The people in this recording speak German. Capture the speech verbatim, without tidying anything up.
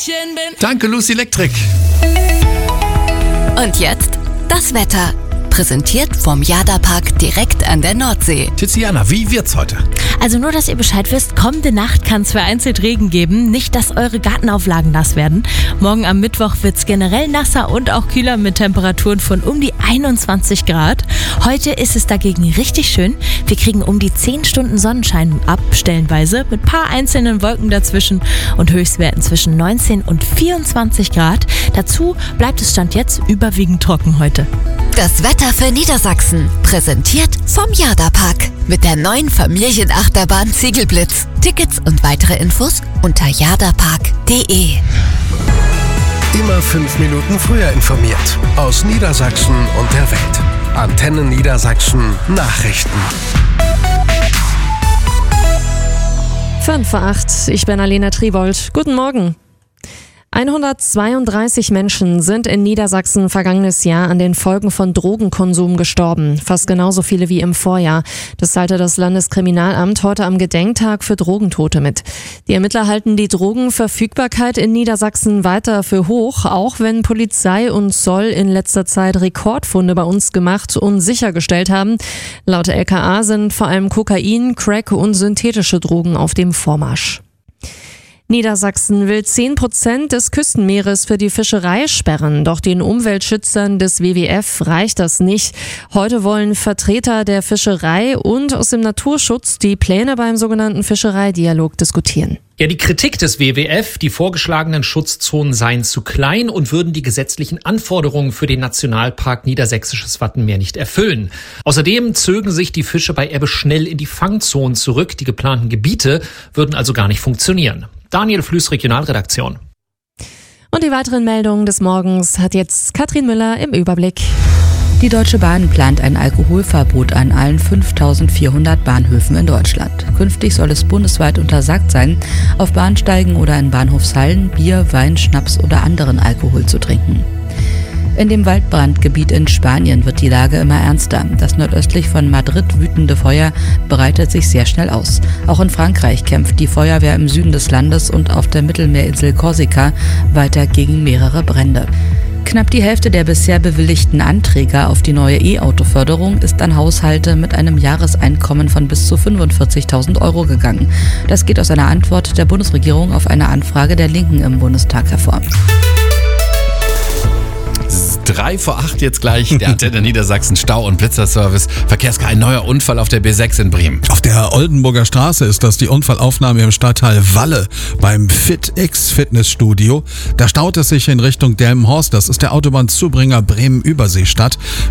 Mädchen bin. Danke, Lucy Electric. Und jetzt das Wetter. Präsentiert vom Jada-Park direkt an der Nordsee. Tiziana, wie wird's heute? Also nur, dass ihr Bescheid wisst, kommende Nacht kann es vereinzelt Regen geben. Nicht, dass eure Gartenauflagen nass werden. Morgen am Mittwoch wird es generell nasser und auch kühler mit Temperaturen von um die einundzwanzig Grad. Heute ist es dagegen richtig schön. Wir kriegen um die zehn Stunden Sonnenschein ab, stellenweise, mit paar einzelnen Wolken dazwischen und Höchstwerten zwischen neunzehn und vierundzwanzig Grad. Dazu bleibt es Stand jetzt überwiegend trocken heute. Das Wetter für Niedersachsen, präsentiert vom Jada-Park. Mit der neuen Familienachterbahn Ziegelblitz. Tickets und weitere Infos unter jadapark punkt de. Immer fünf Minuten früher informiert. Aus Niedersachsen und der Welt. Antenne Niedersachsen Nachrichten. fünf vor acht, ich bin Alena Tribold. Guten Morgen. hundertzweiunddreißig Menschen sind in Niedersachsen vergangenes Jahr an den Folgen von Drogenkonsum gestorben. Fast genauso viele wie im Vorjahr. Das teilte das Landeskriminalamt heute am Gedenktag für Drogentote mit. Die Ermittler halten die Drogenverfügbarkeit in Niedersachsen weiter für hoch, auch wenn Polizei und Zoll in letzter Zeit Rekordfunde bei uns gemacht und sichergestellt haben. Laut L K A sind vor allem Kokain, Crack und synthetische Drogen auf dem Vormarsch. Niedersachsen will zehn Prozent des Küstenmeeres für die Fischerei sperren. Doch den Umweltschützern des W W F reicht das nicht. Heute wollen Vertreter der Fischerei und aus dem Naturschutz die Pläne beim sogenannten Fischereidialog diskutieren. Ja, die Kritik des W W F, die vorgeschlagenen Schutzzonen seien zu klein und würden die gesetzlichen Anforderungen für den Nationalpark Niedersächsisches Wattenmeer nicht erfüllen. Außerdem zögen sich die Fische bei Ebbe schnell in die Fangzonen zurück. Die geplanten Gebiete würden also gar nicht funktionieren. Daniel Flüß, Regionalredaktion. Und die weiteren Meldungen des Morgens hat jetzt Katrin Müller im Überblick. Die Deutsche Bahn plant ein Alkoholverbot an allen fünftausendvierhundert Bahnhöfen in Deutschland. Künftig soll es bundesweit untersagt sein, auf Bahnsteigen oder in Bahnhofshallen Bier, Wein, Schnaps oder anderen Alkohol zu trinken. In dem Waldbrandgebiet in Spanien wird die Lage immer ernster. Das nordöstlich von Madrid wütende Feuer breitet sich sehr schnell aus. Auch in Frankreich kämpft die Feuerwehr im Süden des Landes und auf der Mittelmeerinsel Korsika weiter gegen mehrere Brände. Knapp die Hälfte der bisher bewilligten Anträge auf die neue E-Auto-Förderung ist an Haushalte mit einem Jahreseinkommen von bis zu fünfundvierzigtausend Euro gegangen. Das geht aus einer Antwort der Bundesregierung auf eine Anfrage der Linken im Bundestag hervor. Drei vor acht jetzt gleich, der Antenne Niedersachsen Stau- und Blitzerservice. Verkehrskar, ein neuer Unfall auf der B sechs in Bremen. Auf der Oldenburger Straße ist das die Unfallaufnahme im Stadtteil Walle beim FitX Fitnessstudio. Da staut es sich in Richtung Delmenhorst. Das ist der Autobahnzubringer Bremen-Überseestadt.